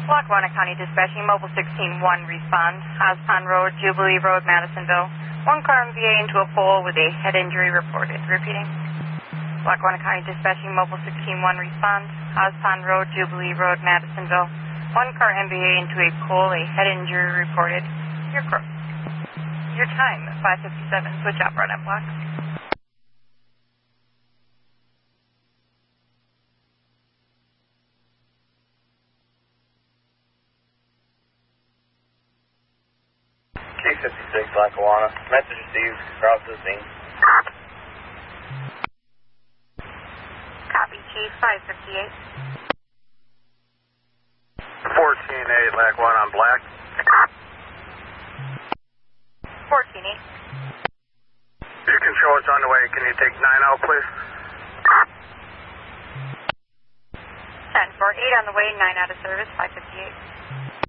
Lackawanna County Dispatching, Mobile 16-1, respond. Ospon Road, Jubilee Road, Madisonville. One car MVA into a pole with a head injury reported. Repeating. Lackawanna County Dispatching, Mobile 16-1, respond. Ospon Road, Jubilee Road, Madisonville. One car MVA into a pole, a head injury reported. Your time, 5:57. Switch out, right on block. K56 Lackawanna. Message received. Cross the scene. Copy, Chief, 558. 14-8 Lackawanna on black. 14-8. You can show us on the way. Can you take 9 out, please? 10-4, 8 on the way, 9 out of service, 558.